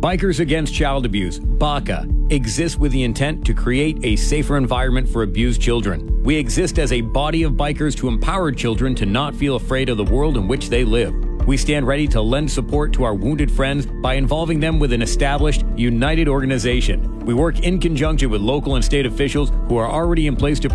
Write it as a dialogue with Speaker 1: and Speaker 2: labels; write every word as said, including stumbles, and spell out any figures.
Speaker 1: Bikers Against Child Abuse, B A C A, exists with the intent to create a safer environment for abused children. We exist as a body of bikers to empower children to not feel afraid of the world in which they live. We stand ready to lend support to our wounded friends by involving them with an established, united organization. We work in conjunction with local and state officials who are already in place to